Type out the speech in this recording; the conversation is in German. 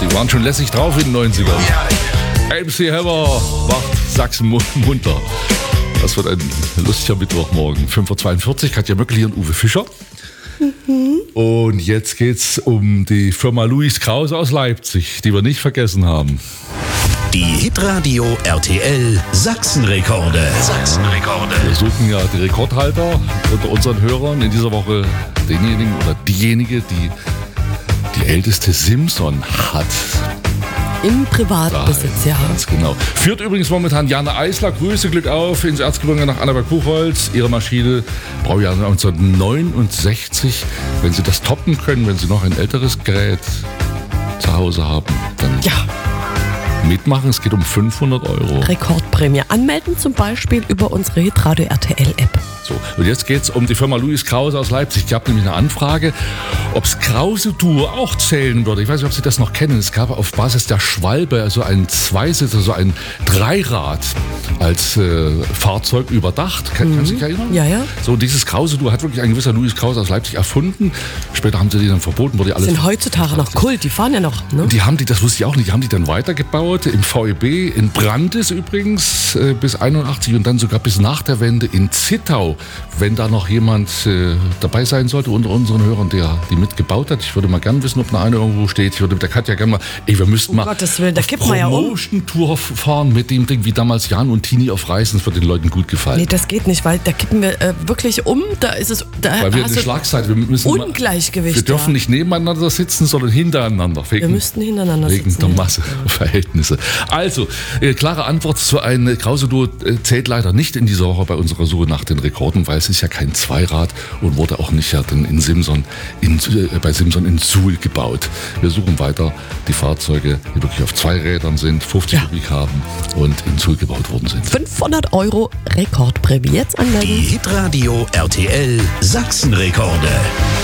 Die waren schon lässig drauf in den 90ern. MC Hammer macht Sachsen munter. Das wird ein lustiger Mittwochmorgen. 5.42 Uhr, Katja Möckel hier und Uwe Fischer. Und jetzt geht's um die Firma Louis Krause aus Leipzig, die wir nicht vergessen haben. Die Hitradio RTL Sachsenrekorde. Wir suchen ja die Rekordhalter unter unseren Hörern. In dieser Woche denjenigen oder diejenige, die älteste Simson hat. Im Privatbesitz, ja. Ganz genau. Führt übrigens momentan Jana Eisler. Grüße, Glück auf ins Erzgebirge nach Annaberg-Buchholz. Ihre Maschine, Baujahr 1969. Wenn Sie das toppen können, wenn Sie noch ein älteres Gerät zu Hause haben, dann mitmachen. Es geht um 500 €. Rekordprämie. Anmelden zum Beispiel über unsere Hitradio RTL App. So, und jetzt geht es um die Firma Louis Krause aus Leipzig. Ich habe nämlich eine Anfrage, ob es Krause-Duo auch zählen würde. Ich weiß nicht, ob Sie das noch kennen. Es gab auf Basis der Schwalbe also einen Zweisitzer, so ein Dreirad als Fahrzeug überdacht. Kannst du dich erinnern? Ja, ja. So, dieses Krause-Duo hat wirklich ein gewisser Louis Krause aus Leipzig erfunden. Später haben sie die dann verboten, wurde alles. Sind heutzutage noch Kult, die fahren ja noch. Ne? Die haben die, das wusste ich auch nicht, die haben die dann weitergebaut im VEB, in Brandis übrigens bis 81 und dann sogar bis nach der Wende in Zittau. Wenn da noch jemand dabei sein sollte unter unseren Hörern, der die mitgebaut hat, ich würde mal gern wissen, ob eine irgendwo steht. Ich würde mit der Katja gerne mal, wir müssten mal Gottes Willen, da auf kippt man ja um. Promotion-Tour fahren mit dem Ding, wie damals Jan und Tini auf Reisen. Das wird den Leuten gut gefallen. Nee, das geht nicht, weil da kippen wir wirklich um. Da ist es. Da Weil wir hast eine du Schlagseite, wir müssen Ungleichgewicht. wir dürfen nicht nebeneinander sitzen, sondern hintereinander. Wir müssten hintereinander wegen sitzen. der Masseverhältnisse. Also, klare Antwort zu einem Krause-Duo zählt leider nicht in dieser Woche bei unserer Suche nach den Rekorden, weil es ist ja kein Zweirad und wurde auch nicht ja dann in Simson bei Simson in Suhl gebaut. Wir suchen weiter die Fahrzeuge, die wirklich auf zwei Rädern sind, 50 Kubik haben und in Suhl gebaut worden sind. 500 € Rekordprämie. Jetzt anmelden. Die Hitradio RTL Sachsenrekorde.